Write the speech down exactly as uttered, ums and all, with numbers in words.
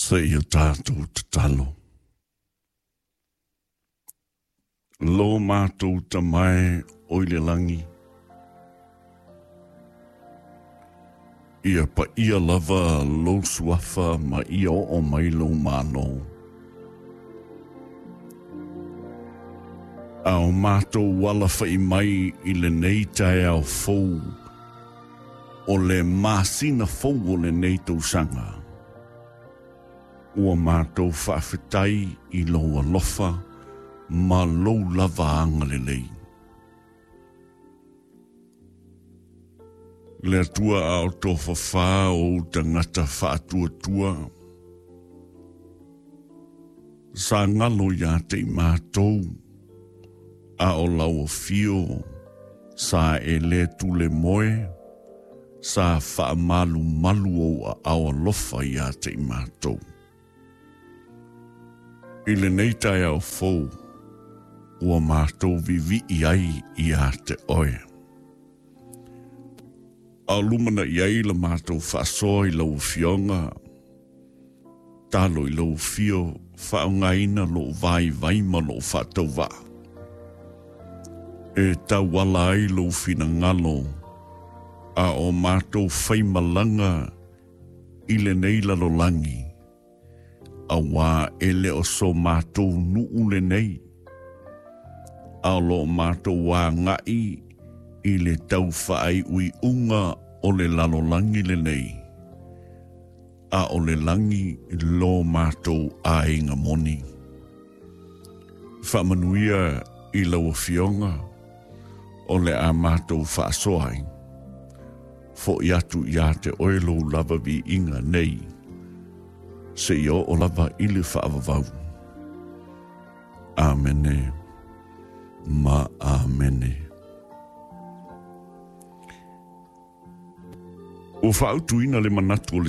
Se ia tātou te talo. Lo mātou ta mai oile langi. Ia pa ia lava lo suafa ma ia o mai lo mānou. Ao mātou wala whai mai i le nei tae au fou. O le māsina fou o le nei tau sanga. Ua mātou whawhetai i loa lofa ma lou lava anga le lei. Le atua au tō whawha o tangata whaatua tua. Sa ngalo ia te mātou. A o lau o fio. Sa e le tu le moe. Sa wha malu malu o a awa lofa ia te mātou. I le nei tai au fou. Ua mātou vivi i ai i a te oe. A lumana i ai la mātou whaasoa i lau fionga. Talo i lau fio whaungaina lo vai vai ma lo whatau wā. E tau wala ai lo fina ngalo. A o mātou whai malanga i le nei lalo langi. A wā e le o so mātou nuu le nei. A lo mātou wā ngai i le tau whaai ui unga o le lalo langi le nei. A o le langi lo mātou a inga moni. Whamanuia i lau fionga o le a mātou whaasoai. Fo i atu i a te oelo lava vi inga nei. Se yo o lava ili whaavavau. Amene. Ma amene. O whaautuina le manatu o le